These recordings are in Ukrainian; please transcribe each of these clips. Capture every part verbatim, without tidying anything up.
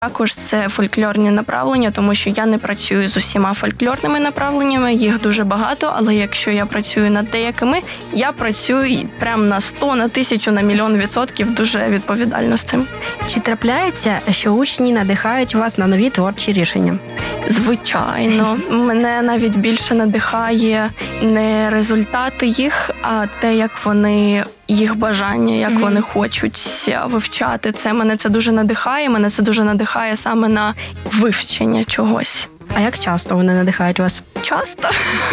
Також це фольклорні направлення, тому що я не працюю з усіма фольклорними направленнями, їх дуже багато, але якщо я працюю над деякими, я працюю прямо на сто, на тисячу, на мільйон відсотків дуже відповідально з цим. Чи трапляється, що учні надихають вас на нові творчі рішення? Звичайно. Мене навіть більше надихає не результати їх, а те, як вони, їх бажання, як mm-hmm. вони хочуть вивчати. Це мене це дуже надихає, мене це дуже надихає саме на вивчення чогось. А як часто вони надихають вас? Часто.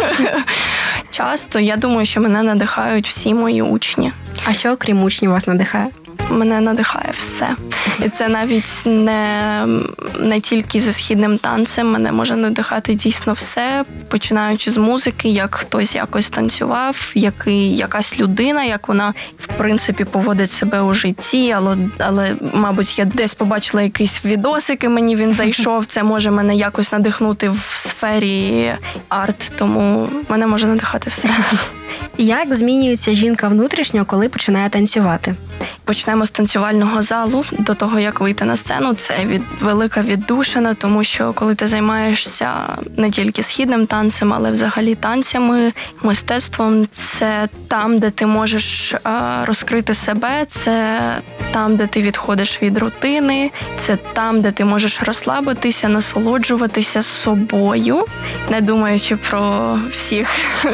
Часто. Я думаю, що мене надихають всі мої учні. А що, окрім учнів, вас надихає? Мене надихає все. І це навіть не, не тільки зі східним танцем, мене може надихати дійсно все, починаючи з музики, як хтось якось танцював, який, якась людина, як вона, в принципі, поводить себе у житті, але, але, мабуть, я десь побачила якийсь відосик, і мені він зайшов, це може мене якось надихнути в сфері арт, тому мене може надихати все. Як змінюється жінка внутрішньо, коли починає танцювати? Почнемо з танцювального залу. До того, як вийти на сцену, це від, велика віддушина, тому що коли ти займаєшся не тільки східним танцем, але взагалі танцями, мистецтвом, це там, де ти можеш а, розкрити себе, це там, де ти відходиш від рутини, це там, де ти можеш розслабитися, насолоджуватися собою, не думаючи про всіх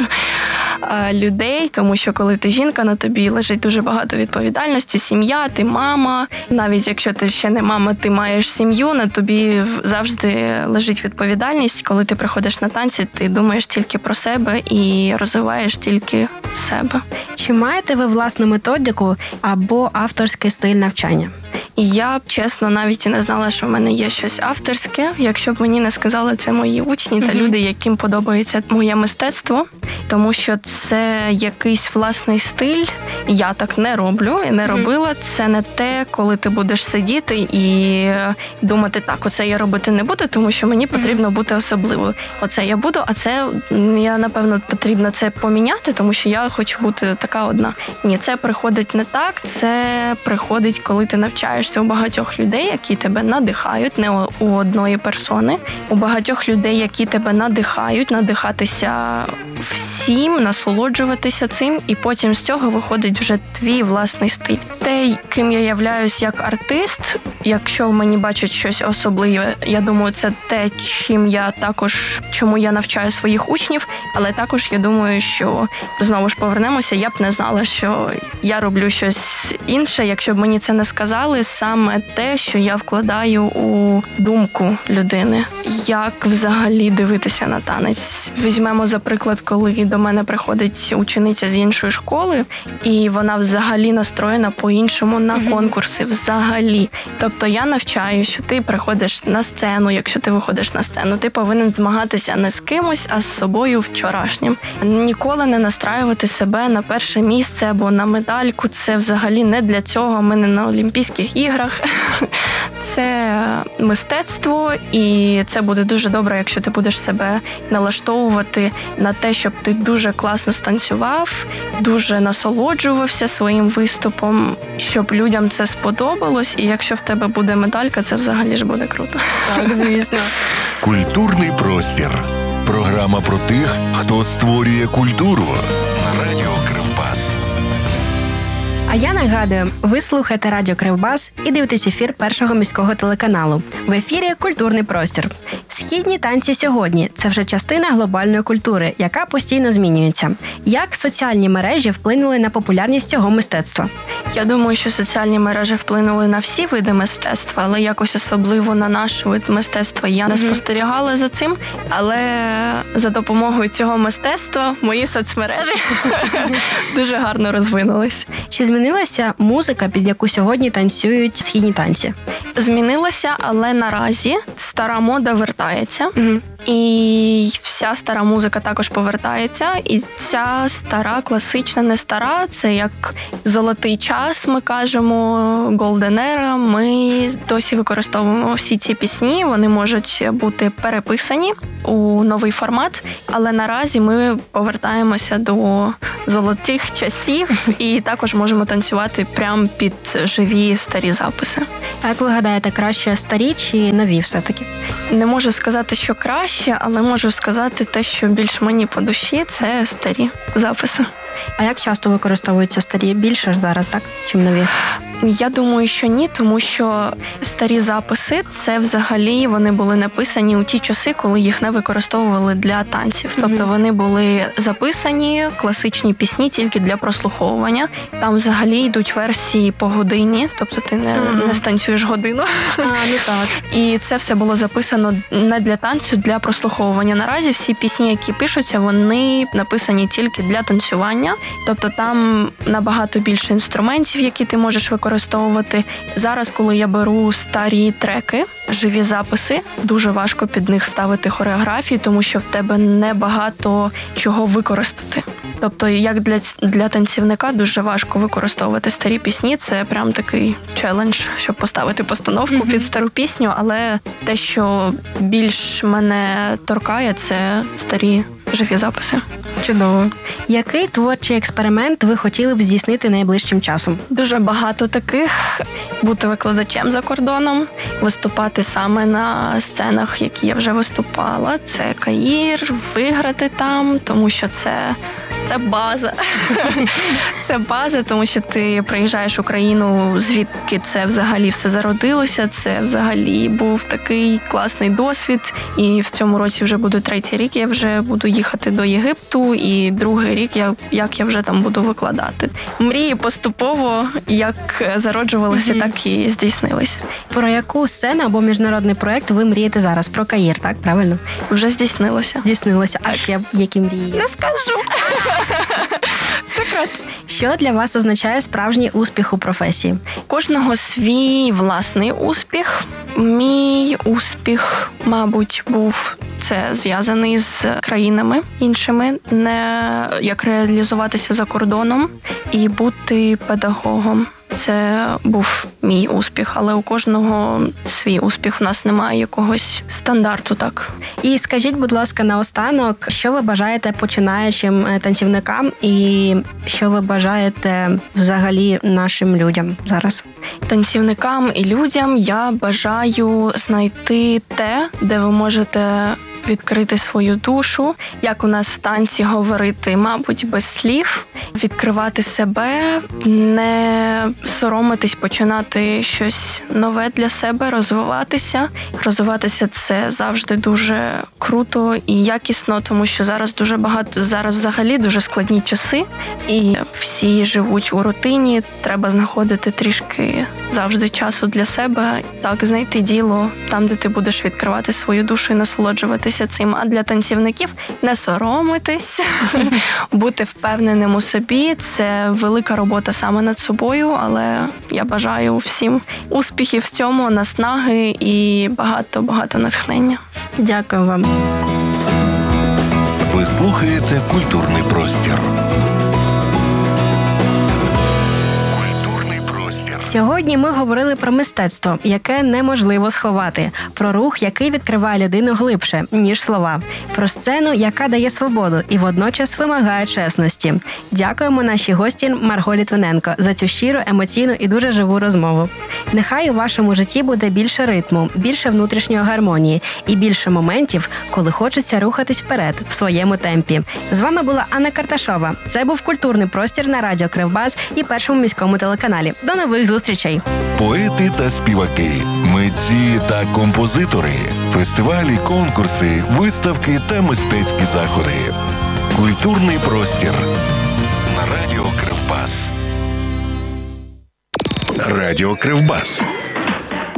людей, тому що коли ти жінка, на тобі лежить дуже багато відповідальності, сім'я, ти мама, навіть якщо ти ще не мама, ти маєш сім'ю, на тобі завжди лежить відповідальність. Коли ти приходиш на танці, ти думаєш тільки про себе і розвиваєш тільки себе. Чи маєте ви власну методику або авторський стиль навчання? І я, чесно, навіть і не знала, що в мене є щось авторське. Якщо б мені не сказали це мої учні та люди, яким подобається моє мистецтво, тому що це якийсь власний стиль. Я так не роблю і не робила. Це не те, коли ти будеш сидіти і думати, так, оце я робити не буду, тому що мені потрібно бути особливою. Оце я буду, а це я, напевно, потрібно це поміняти, тому що я хочу бути така одна. Ні, це приходить не так, це приходить, коли ти навчаєшся у багатьох людей, які тебе надихають, не у одної персони, у багатьох людей, які тебе надихають, надихатися всім, насолоджуватися цим, і потім з цього виходить вже твій власний стиль. Те, ким я являюсь як артист, якщо в мені бачать щось особливе, я думаю, це те, чим я також, чому я навчаю своїх учнів, але також я думаю, що, знову ж повернемося, я б не знала, що я роблю щось інше, якщо б мені це не сказали, саме те, що я вкладаю у думку людини. Як взагалі дивитися на танець? Візьмемо, за приклад, коли до мене приходить учениця з іншої школи, і вона взагалі настроєна по-іншому на конкурси, взагалі. Тобто я навчаю, що ти приходиш на сцену, якщо ти виходиш на сцену, ти повинен змагатися не з кимось, а з собою вчорашнім. Ніколи не настраювати себе на перше місце або на медальку, це взагалі не для цього, ми не на Олімпійських іграх. Це мистецтво, і це буде дуже добре, якщо ти будеш себе налаштовувати на те, щоб ти дуже класно станцював, дуже насолоджувався своїм виступом, щоб людям це сподобалось, і якщо в тебе буде медалька, це взагалі ж буде круто. Так, звісно. Культурний простір. Програма про тих, хто створює культуру. На радіо Кривбас. А я нагадую, ви слухаєте Радіо Кривбас і дивитесь ефір Першого міського телеканалу. В ефірі «Культурний простір». Східні танці сьогодні – це вже частина глобальної культури, яка постійно змінюється. Як соціальні мережі вплинули на популярність цього мистецтва? Я думаю, що соціальні мережі вплинули на всі види мистецтва, але якось особливо на наш вид мистецтва я не спостерігала за цим. Але за допомогою цього мистецтва мої соцмережі дуже гарно розвинулись. Чи змінилася музика, під яку сьогодні танцюють східні танці? Змінилася, але наразі стара мода вертається. Угу. І вся стара музика також повертається. І ця стара, класична, не стара, це як золотий час, ми кажемо, Golden Era. Ми досі використовуємо всі ці пісні, вони можуть бути переписані у новий формат, але наразі ми повертаємося до золотих часів і також можемо танцювати прямо під живі старі записи. А як ви гадаєте, гадаєте, краще старі чи нові все-таки? Не можу сказати, що краще, але можу сказати те, що більш мені по душі, це старі записи. А як часто використовуються старі? Більше ж зараз, так? Чим нові? Я думаю, що ні, тому що старі записи, це взагалі вони були написані у ті часи, коли їх не використовували для танців. Тобто mm-hmm. вони були записані, класичні пісні тільки для прослуховування. Там взагалі йдуть версії по годині, тобто ти не, mm-hmm. не станцюєш годину. А, ну так. І це все було записано не для танцю, для прослуховування. Наразі всі пісні, які пишуться, вони написані тільки для танцювання. Тобто там набагато більше інструментів, які ти можеш використовувати. Зараз, коли я беру старі треки, живі записи, дуже важко під них ставити хореографії, тому що в тебе небагато чого використати. Тобто, як для, для танцівника дуже важко використовувати старі пісні, це прям такий челендж, щоб поставити постановку mm-hmm. під стару пісню, але те, що більш мене торкає, це старі живі записи. Чудово. Який творчий експеримент ви хотіли б здійснити найближчим часом? Дуже багато таких. Бути викладачем за кордоном, виступати саме на сценах, які я вже виступала. Це Каїр, виграти там, тому що це... Це база. Це база, тому що ти приїжджаєш в Україну, звідки це взагалі все зародилося. Це взагалі був такий класний досвід. І в цьому році вже буде третій рік, я вже буду їхати до Єгипту. І другий рік, я, як я вже там буду викладати. Мрії поступово, як зароджувалися, mm-hmm. так і здійснились. Про яку сцену або міжнародний проєкт ви мрієте зараз? Про Каїр, так? Правильно? Вже здійснилося. Здійснилося. А ще які мрії? Не скажу. Секрет. Що для вас означає справжній успіх у професії? Кожного свій власний успіх. Мій успіх, мабуть, був це зв'язаний з країнами іншими, не як реалізуватися за кордоном і бути педагогом. Це був мій успіх, але у кожного свій успіх, в нас немає якогось стандарту, так. І скажіть, будь ласка, наостанок, що ви бажаєте починаючим танцівникам і що ви бажаєте взагалі нашим людям зараз? Танцівникам і людям я бажаю знайти те, де ви можете відкрити свою душу, як у нас в танці говорити, мабуть, без слів, відкривати себе, не соромитись, починати щось нове для себе, розвиватися. Розвиватися – це завжди дуже круто і якісно, тому що зараз дуже багато, зараз взагалі дуже складні часи, і всі живуть у рутині, треба знаходити трішки завжди часу для себе, так, знайти діло там, де ти будеш відкривати свою душу і насолоджуватися цим. А для танцівників не соромитись, бути впевненим у собі. Це велика робота саме над собою, але я бажаю всім успіхів в цьому, наснаги і багато-багато натхнення. Дякую вам. Ви слухаєте «Культурний простір». Сьогодні ми говорили про мистецтво, яке неможливо сховати, про рух, який відкриває людину глибше, ніж слова, про сцену, яка дає свободу і водночас вимагає чесності. Дякуємо нашій гості Марго Літвиненко за цю щиру, емоційну і дуже живу розмову. Нехай у вашому житті буде більше ритму, більше внутрішньої гармонії і більше моментів, коли хочеться рухатись вперед в своєму темпі. З вами була Анна Карташова. Це був «Культурний простір» на радіо Кривбас і Першому міському телеканалі. До нових зустрічей! Поети та співаки, митці та композитори, фестивалі, конкурси, виставки та мистецькі заходи. «Культурний простір» на радіо Кривбас. Радіо Кривбас.